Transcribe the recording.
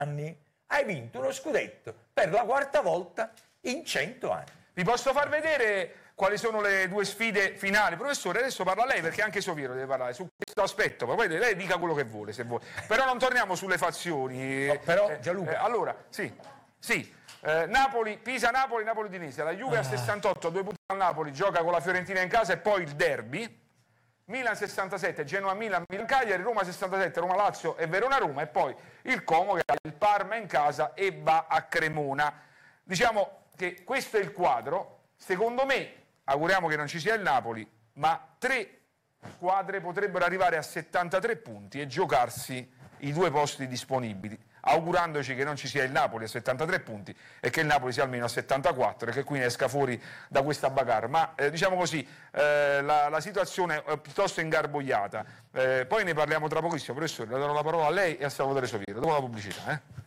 anni hai vinto uno scudetto per la quarta volta in 100 anni. Vi posso far vedere quali sono le due sfide finali? Professore, adesso parla lei, perché anche Soviero deve parlare su questo aspetto, poi lei dica quello che vuole, se vuole. Però non torniamo sulle fazioni. No, però, Gianluca... allora, sì. Napoli, Pisa-Napoli, Napoli-Udinese. La Juve a 68, a 2 punti al Napoli, gioca con la Fiorentina in casa e poi il derby. Milan 67, Genoa-Milan, Milan-Cagliari, Roma 67, Roma-Lazio e Verona-Roma, e poi il Como che ha il Parma in casa e va a Cremona. Diciamo che questo è il quadro. Secondo me, auguriamo che non ci sia il Napoli, ma 3 squadre potrebbero arrivare a 73 punti e giocarsi i 2 posti disponibili, augurandoci che non ci sia il Napoli a 73 punti e che il Napoli sia almeno a 74 e che quindi esca fuori da questa bagarre. Ma diciamo così, la situazione è piuttosto ingarbugliata. Poi ne parliamo tra pochissimo. Professore, le darò la parola a lei e a Salvatore Soviero dopo la pubblicità.